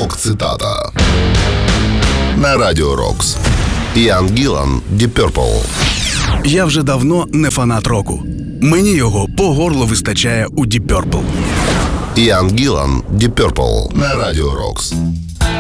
Рок-цитата на Радіо Рокс. Іан Гілан, Deep Purple. Я вже давно не фанат року. Мені його по горло вистачає у Deep Purple. Іан Гілан, Deep Purple на Радіо Рокс.